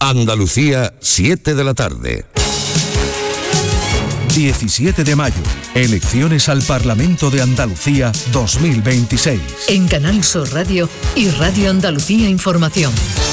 Andalucía, 7 de la tarde. 17 de mayo, elecciones al Parlamento de Andalucía 2026. En Canal Sur Radio y Radio Andalucía Información.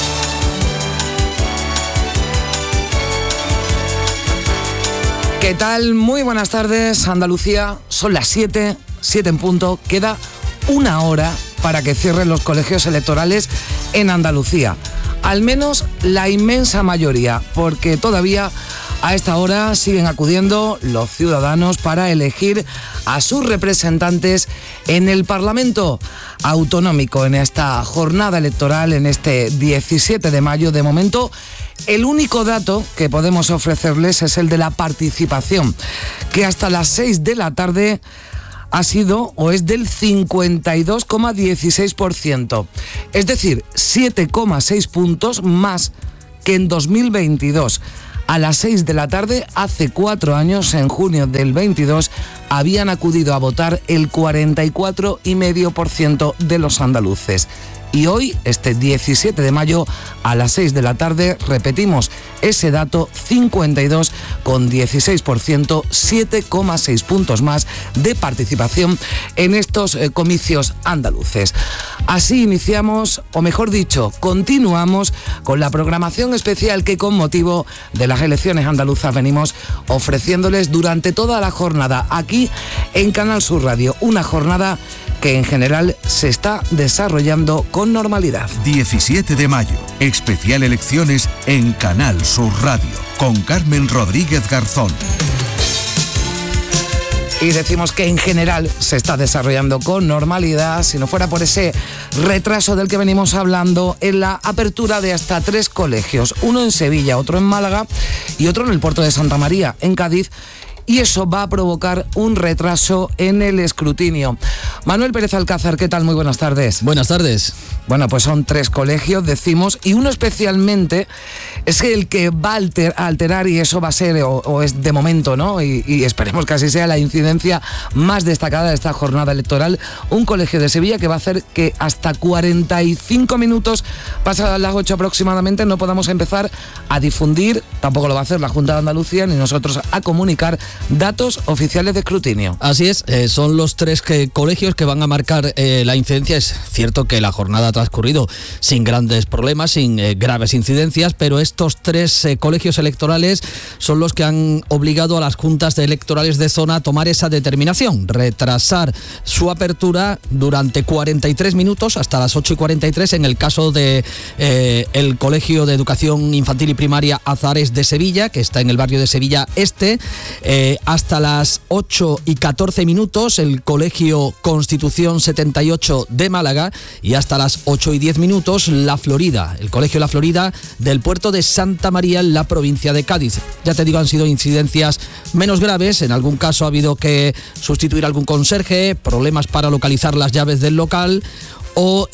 ¿Qué tal? Muy buenas tardes, Andalucía. Son las 7 en punto. Queda una hora para que cierren los colegios electorales en Andalucía. Al menos la inmensa mayoría, porque todavía a esta hora siguen acudiendo los ciudadanos para elegir a sus representantes en el Parlamento Autonómico en esta jornada electoral, en este 17 de mayo. De momento, el único dato que podemos ofrecerles es el de la participación, que hasta las 6 de la tarde ha sido o es del 52,16%. Es decir, 7,6 puntos más que en 2022. A las 6 de la tarde, hace 4 años, en junio del 22, habían acudido a votar el 44,5% de los andaluces. Y hoy, este 17 de mayo, a las 6 de la tarde, repetimos ese dato, 52,16%, 7,6 puntos más de participación en estos comicios andaluces. Así iniciamos, o mejor dicho, continuamos con la programación especial que con motivo de las elecciones andaluzas venimos ofreciéndoles durante toda la jornada aquí en Canal Sur Radio. Una jornada que en general se está desarrollando con normalidad. 17 de mayo, especial elecciones en Canal Sur Radio, con Carmen Rodríguez Garzón. Y decimos que en general se está desarrollando con normalidad, si no fuera por ese retraso del que venimos hablando en la apertura de hasta 3 colegios, uno en Sevilla, otro en Málaga y otro en el puerto de Santa María, en Cádiz. Y eso va a provocar un retraso en el escrutinio. Manuel Pérez Alcázar, ¿qué tal? Muy buenas tardes. Buenas tardes. Bueno, pues son 3 colegios, decimos, y uno especialmente es el que va a alterar, y eso va a ser, o es de momento, ¿no? Y esperemos que así sea, la incidencia más destacada de esta jornada electoral. Un colegio de Sevilla que va a hacer que hasta 45 minutos, pasadas las 8 aproximadamente, no podamos empezar a difundir, tampoco lo va a hacer la Junta de Andalucía, ni nosotros a comunicar datos oficiales de escrutinio. Así es, son los 3 colegios que van a marcar la incidencia. Es cierto que la jornada ha transcurrido sin grandes problemas, sin graves incidencias, pero estos 3 colegios electorales son los que han obligado a las juntas electorales de zona a tomar esa determinación, retrasar su apertura durante 43 minutos hasta las 8:43 en el caso de el Colegio de Educación Infantil y Primaria Azares de Sevilla, que está en el barrio de Sevilla Este, hasta las 8:14 minutos el Colegio Constitución 78 de Málaga, y hasta las 8:10 minutos La Florida, el Colegio La Florida del puerto de Santa María en la provincia de Cádiz. Ya te digo, han sido incidencias menos graves, en algún caso ha habido que sustituir algún conserje, problemas para localizar las llaves del local o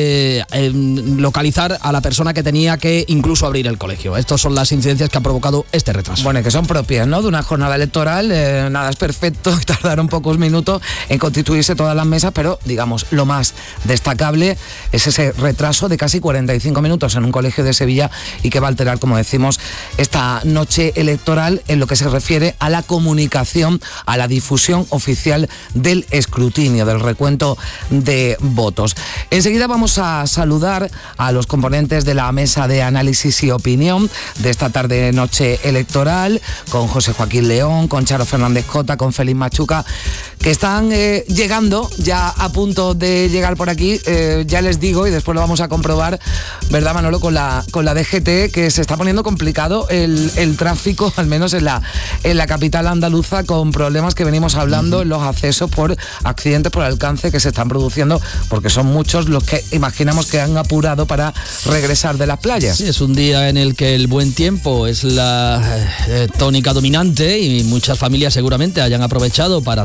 localizar a la persona que tenía que incluso abrir el colegio. Estas son las incidencias que ha provocado este retraso. Bueno, que son propias, ¿no?, de una jornada electoral. Nada es perfecto, tardaron pocos minutos en constituirse todas las mesas, pero digamos, lo más destacable es ese retraso de casi 45 minutos en un colegio de Sevilla, y que va a alterar, como decimos, esta noche electoral en lo que se refiere a la comunicación, a la difusión oficial del escrutinio, del recuento de votos. Enseguida vamos a saludar a los componentes de la mesa de análisis y opinión de esta tarde-noche electoral, con José Joaquín León, con Charo Fernández Cota, con Félix Machuca, que están llegando, ya a punto de llegar por aquí. Ya les digo, y después lo vamos a comprobar, ¿verdad, Manolo?, con la DGT, que se está poniendo complicado el tráfico, al menos en la capital andaluza, con problemas que venimos hablando en los accesos por accidentes por alcance que se están produciendo, porque son muchos los que imaginamos que han apurado para regresar de las playas. Sí, es un día en el que el buen tiempo es la tónica dominante, y muchas familias seguramente hayan aprovechado para acercarse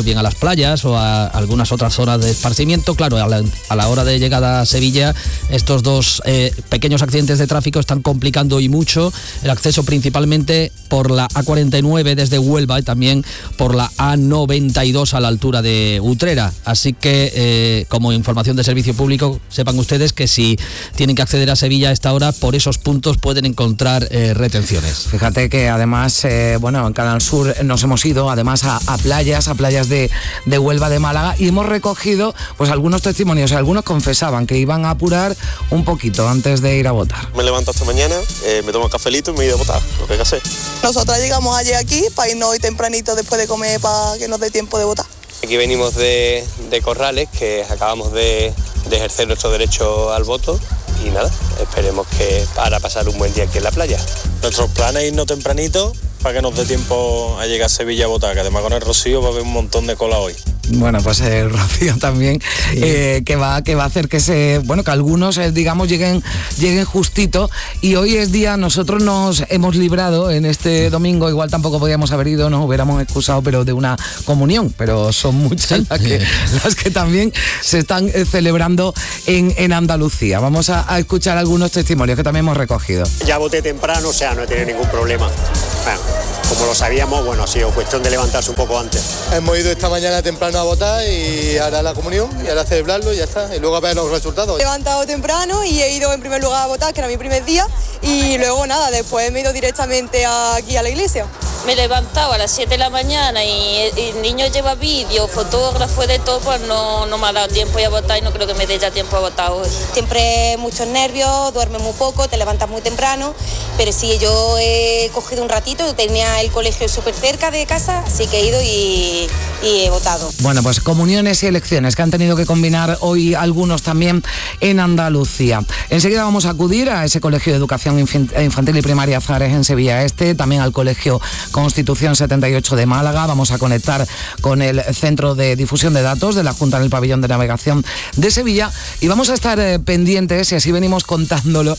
bien a las playas o a algunas otras zonas de esparcimiento. Claro, a la hora de llegada a Sevilla, estos dos pequeños accidentes de tráfico están complicando y mucho el acceso, principalmente por la A49 desde Huelva y también por la A92 a la altura de Utrera. Así que, como información de servicio público, sepan ustedes que si tienen que acceder a Sevilla a esta hora, por esos puntos pueden encontrar retenciones. Fíjate que además, en Canal Sur nos hemos ido además a playas de Huelva, de Málaga, y hemos recogido pues algunos testimonios. Algunos confesaban que iban a apurar un poquito antes de ir a votar. Me levanto esta mañana, me tomo un cafelito y me he ido a votar, lo que hacer. Nosotras llegamos ayer aquí para irnos hoy tempranito después de comer para que nos dé tiempo de votar. Aquí venimos de Corrales, que acabamos de ejercer nuestro derecho al voto, y nada, esperemos que para pasar un buen día aquí en la playa. Nuestros planes es irnos tempranito para que nos dé tiempo a llegar a Sevilla a votar, que además con el Rocío va a haber un montón de cola hoy. Bueno, pues Rocío también, sí. que va a hacer que que algunos, lleguen justito. Y hoy es día, nosotros nos hemos librado en este domingo, igual tampoco podíamos haber ido, nos hubiéramos excusado, pero de una comunión, pero son muchas, ¿sí? las que también se están celebrando en Andalucía. Vamos a escuchar algunos testimonios que también hemos recogido. Ya voté temprano, o sea, no he tenido ningún problema. Bueno, como lo sabíamos, ha sido cuestión de levantarse un poco antes. Hemos ido esta mañana temprano a votar y ahora la comunión y ahora celebrarlo y ya está, y luego a ver los resultados. He levantado temprano y he ido en primer lugar a votar, que era mi primer día, y luego después me he ido directamente aquí a la iglesia. Me he levantado a las 7 de la mañana y el niño lleva vídeo, fotógrafo, de todo, pues no me ha dado tiempo a votar y no creo que me dé ya tiempo a votar hoy. Siempre muchos nervios, duermes muy poco, te levantas muy temprano, pero sí, yo he cogido un ratito, tenía el colegio súper cerca de casa, así que he ido y he votado. Bueno, pues comuniones y elecciones que han tenido que combinar hoy algunos también en Andalucía. Enseguida vamos a acudir a ese Colegio de Educación Infantil y Primaria Azares en Sevilla Este, también al Colegio Constitución 78 de Málaga. Vamos a conectar con el Centro de Difusión de Datos de la Junta en el Pabellón de Navegación de Sevilla y vamos a estar pendientes, y así venimos contándolo,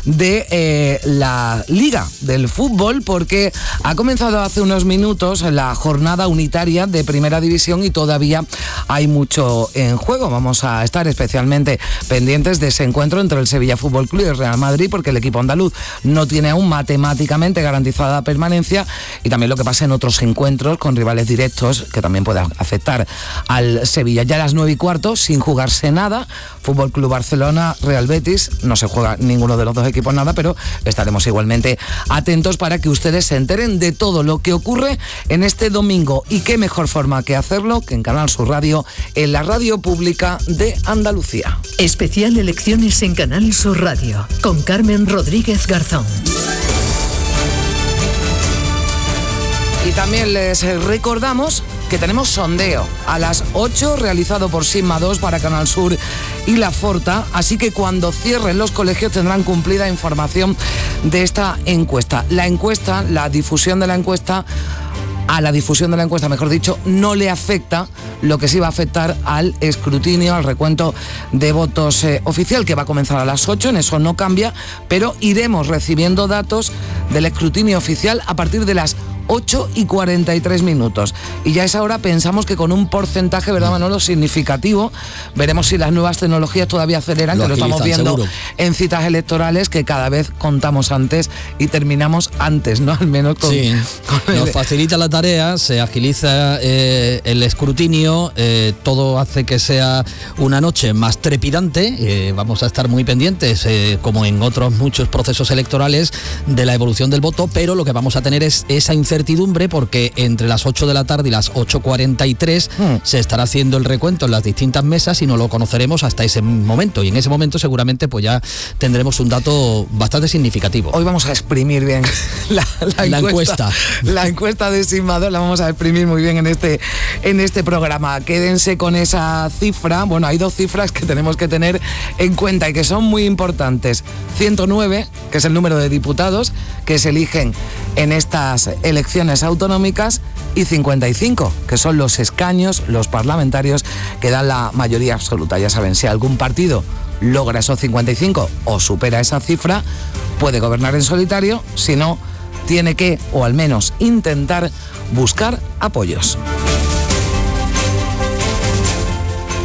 de la Liga del Fútbol, porque ha comenzado hace unos minutos la jornada unitaria de Primera División y todavía hay mucho en juego. Vamos a estar especialmente pendientes de ese encuentro entre el Sevilla Fútbol Club y el Real Madrid, porque el equipo andaluz no tiene aún matemáticamente garantizada permanencia, y también lo que pasa en otros encuentros con rivales directos que también puedan afectar al Sevilla. Ya a las 9:15, sin jugarse nada, Fútbol Club Barcelona, Real Betis, no se juega ninguno de los dos equipos nada, pero estaremos igualmente atentos para que ustedes se enteren de todo lo que ocurre en este domingo, y qué mejor forma que hacerlo que en Canal Sur Radio, en la radio pública de Andalucía. Especial Elecciones en Canal Sur Radio, con Carmen Rodríguez Garzón. Y también les recordamos que tenemos sondeo a las 8 realizado por Sigma 2 para Canal Sur y La Forta, así que cuando cierren los colegios tendrán cumplida información de esta encuesta. La difusión de la encuesta, mejor dicho, no le afecta. Lo que sí va a afectar al escrutinio, al recuento de votos oficial, que va a comenzar a las 8, en eso no cambia, pero iremos recibiendo datos del escrutinio oficial a partir de las 8:43. Y ya a esa hora pensamos que con un porcentaje, ¿verdad, Manolo?, significativo. Veremos si las nuevas tecnologías todavía aceleran, que lo estamos viendo seguro en citas electorales, que cada vez contamos antes y terminamos antes, ¿no? Al menos con... Sí, nos facilita la tarea, se agiliza el escrutinio, todo hace que sea una noche más trepidante. Vamos a estar muy pendientes, como en otros muchos procesos electorales, de la evolución del voto, pero lo que vamos a tener es esa incertidumbre, porque entre las 8 de la tarde y las 8:43 se estará haciendo el recuento en las distintas mesas y no lo conoceremos hasta ese momento, y en ese momento seguramente ya tendremos un dato bastante significativo. Hoy vamos a exprimir bien la encuesta. La encuesta de Sigma 2 la vamos a exprimir muy bien en este programa. Quédense con esa cifra. Bueno, hay dos cifras que tenemos que tener en cuenta y que son muy importantes. 109, que es el número de diputados que se eligen en estas elecciones autonómicas, y 55, que son los escaños, los parlamentarios que dan la mayoría absoluta. Ya saben, si algún partido logra esos 55 o supera esa cifra, puede gobernar en solitario, si no, tiene que, o al menos intentar, buscar apoyos.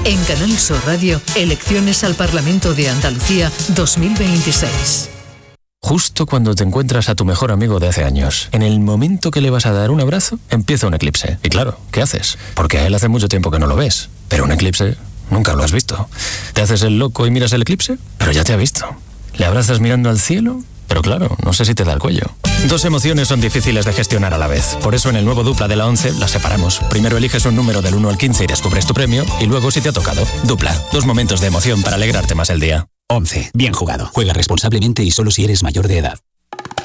En Canal Sur Radio, elecciones al Parlamento de Andalucía 2026. Justo cuando te encuentras a tu mejor amigo de hace años, en el momento que le vas a dar un abrazo, empieza un eclipse. Y claro, ¿qué haces? Porque a él hace mucho tiempo que no lo ves. Pero un eclipse nunca lo has visto. ¿Te haces el loco y miras el eclipse? Pero ya te ha visto. ¿Le abrazas mirando al cielo? Pero claro, no sé si te da el cuello. Dos emociones son difíciles de gestionar a la vez. Por eso en el nuevo Dupla de la 11 las separamos. Primero eliges un número del 1 al 15 y descubres tu premio. Y luego, si te ha tocado, Dupla. Dos momentos de emoción para alegrarte más el día. 11. Bien jugado. Juega responsablemente y solo si eres mayor de edad.